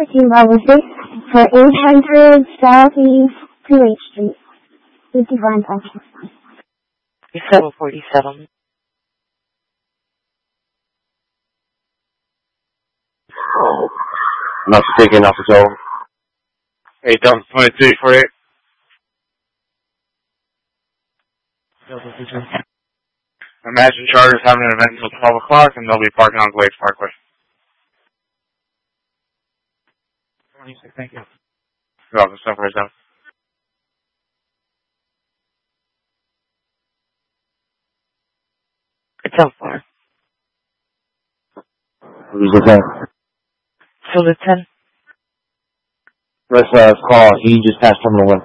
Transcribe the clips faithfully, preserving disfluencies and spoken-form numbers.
fourteen Bravo six for eight hundred Southeast two H Street. fifty-four and five. seven forty-seven. Not taking off his own. Hey, Delta twenty-two forty-eight. Imagine Charter's having an event until twelve o'clock and they'll be parking on Glades Parkway. twenty-six, thank you. Go off the stuff right down. It's how far? Who's the ten? So the ten. Rest last call. He just passed Terminal one.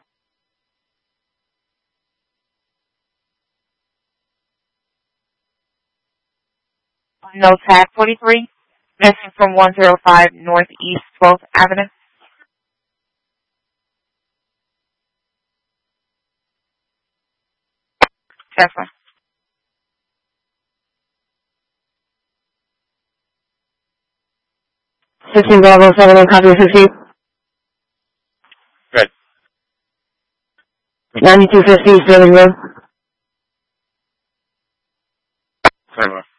No tag forty-three. Missing from one oh five Northeast twelfth Avenue. Tesla. fifteen Bravo seven on copy fifty. Good. ninety-two fifty Sterling Road. Sorry, left.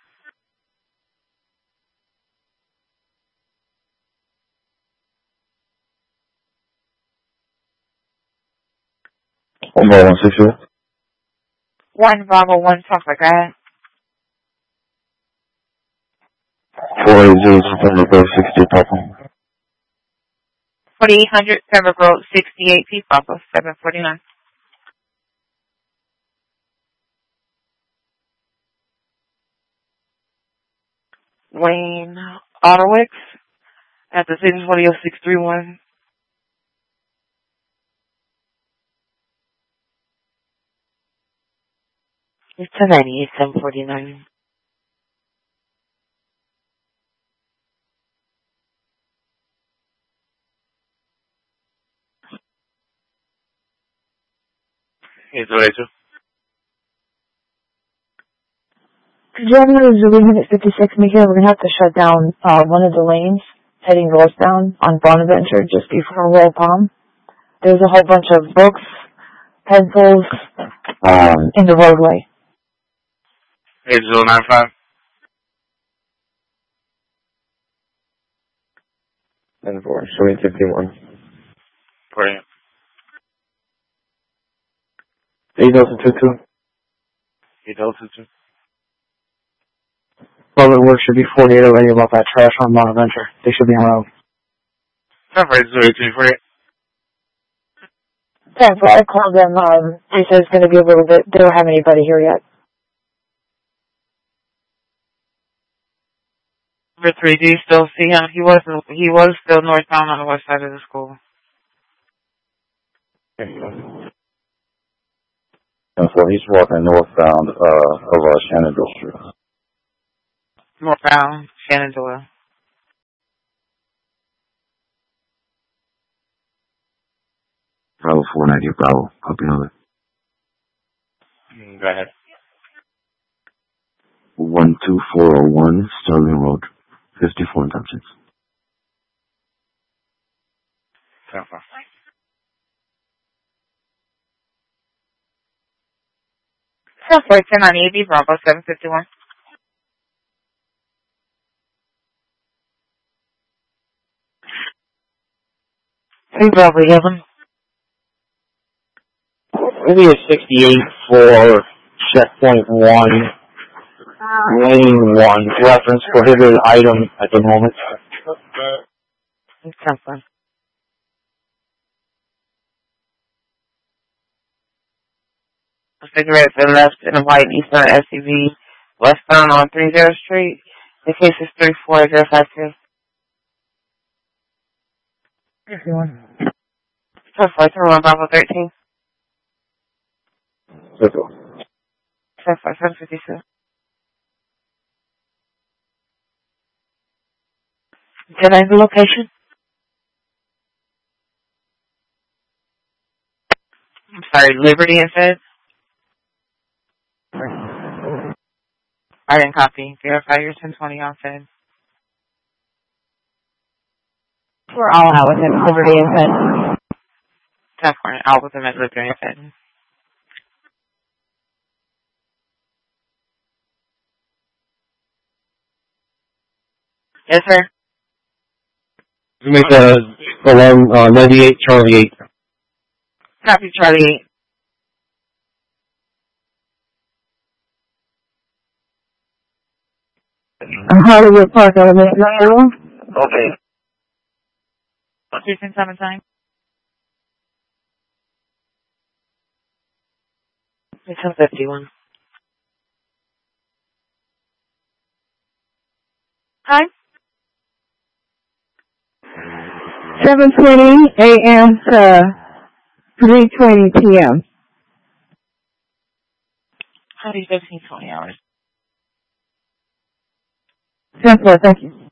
One Bravo one six zero. One Bravo one talk like that. Four eight zero September Road sixty Papa. Forty-eight hundred Pembroke Road sixty-eight P Papa seven forty-nine. Wayne Otterwicks at the City twenty oh six three one. It's ten ninety-eight seven forty-nine. Hey, two eighty-two. January Zulu Unit fifty-six, Michael, we're going to have to shut down uh, one of the lanes heading northbound on Bonaventure just before Royal Palm. There's a whole bunch of books, pencils um, in the roadway. Hey, Zulu nine five. And four, showing fifty-one. For you. eight Delta two two. Hey, Delta two. Public Works should be forty-eight already about that trash on Bonaventure. They should be on road. Seven for zero two forty-eight. That's why I called them. Um, they said it's going to be a little bit. They don't have anybody here yet. Number three, do you still see him? He was he was still northbound on the west side of the school. And four, he's walking northbound uh, of uh, Shenandoah Street. Northbound, Shenandoah. Bravo four ninety, Bravo. Copy another. Go ahead. one two four oh one Sterling Road, fifty-four Thompson. Seven five. Southward ten on A B Bravo seven fifty-one. Three Bravo eleven. Maybe a sixty-eight for checkpoint one, lane one, reference prohibited item at the moment. It's Southward. A cigarette to the left and a white eastbound S U V westbound on thirty Street. The case is three four zero five two. fifty-one. Southward ten one Bravo thirteen. Circle. Southward seven fifty-two. Did I have the location? I'm sorry, Liberty instead? I didn't copy. Verify your ten twenty on Fed. We're all out with him, Liberty and Fenton. Definitely out with him at Liberty and Fenton. Yes, sir. You make a alarm uh, ninety-eight Charlie eight. Copy, Charlie eight. Hollywood Park Elementary School. Okay. Station seven time. Station fifty-one. Hi. seven twenty a m to three twenty p m How do you fifteen, twenty hours? Ten four, thank you.